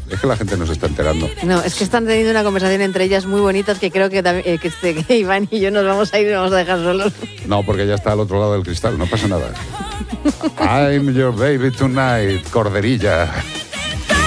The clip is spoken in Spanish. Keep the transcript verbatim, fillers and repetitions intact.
Es que la gente no se está enterando. No, es que están teniendo una conversación entre ellas muy bonitas que creo que, eh, que, este, que Iván y yo nos vamos a ir y nos vamos a dejar solos. No, porque ya está al otro lado del cristal, no pasa nada. I'm your baby tonight, corderilla.